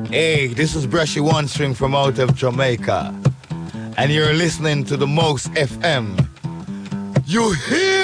Hey, this is Brushy One String from out of Jamaica. And you're listening to the Most FM. You hear?